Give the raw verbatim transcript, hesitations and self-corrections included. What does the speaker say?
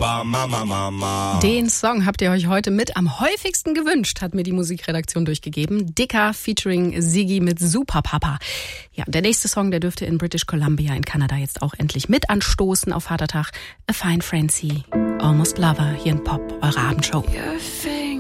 Papa, Mama, Mama. Den Song habt ihr euch heute mit am häufigsten gewünscht, hat mir die Musikredaktion durchgegeben. Dicker featuring Siggi mit Super Papa. Ja, der nächste Song, der dürfte in British Columbia in Kanada jetzt auch endlich mit anstoßen auf Vatertag. A Fine Frenzy, Almost Lover, hier in Pop, eure Abendshow. You're